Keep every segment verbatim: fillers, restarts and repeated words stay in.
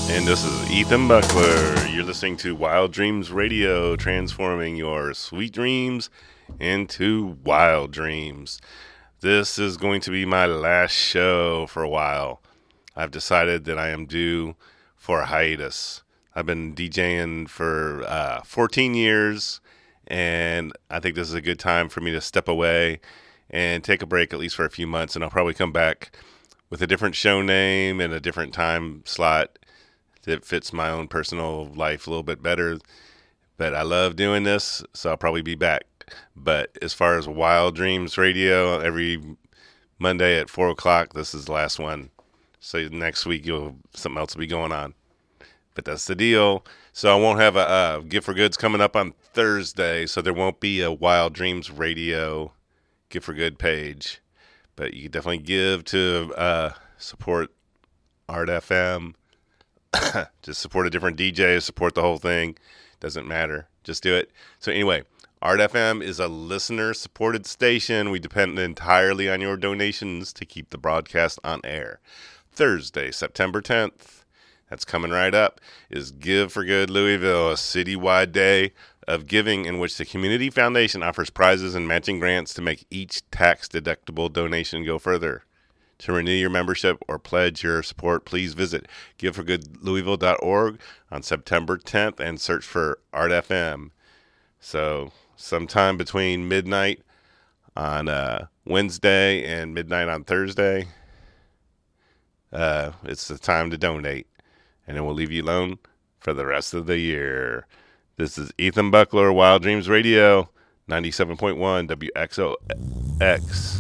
And this is Ethan Buckler. You're listening to Wild Dreams Radio, transforming your sweet dreams into wild dreams. This is going to be my last show for a while. I've decided that I am due for a hiatus. I've been DJing for uh, fourteen years, and I think this is a good time for me to step away and take a break, at least for a few months, and I'll probably come back with a different show name and a different time slot that fits my own personal life a little bit better. But I love doing this, so I'll probably be back. But as far as Wild Dreams Radio, every Monday at four o'clock, this is the last one. So next week, you'll something else will be going on. But that's the deal. So I won't have a uh, Gift for Goods coming up on Thursday, so there won't be a Wild Dreams Radio Gift for Good page. But you can definitely give to uh, support Art F M. Just support a different D J, support the whole thing. Doesn't matter. Just do it. So anyway, Art F M is a listener-supported station. We depend entirely on your donations to keep the broadcast on air. Thursday, September tenth, that's coming right up, is Give for Good Louisville, a citywide day of giving in which the Community Foundation offers prizes and matching grants to make each tax-deductible donation go further. To renew your membership or pledge your support, please visit give for good louisville dot org on September tenth and search for Art F M. So sometime between midnight on uh, Wednesday and midnight on Thursday, uh, it's the time to donate. And then we'll leave you alone for the rest of the year. This is Ethan Buckler, Wild Dreams Radio, ninety-seven point one W X O X.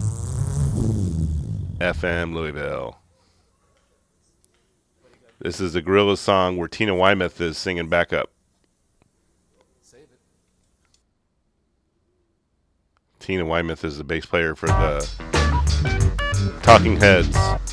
F M Louisville. This is a Gorillaz song where Tina Weymouth is singing backup. Save it. Tina Weymouth is the bass player for the Talking Heads.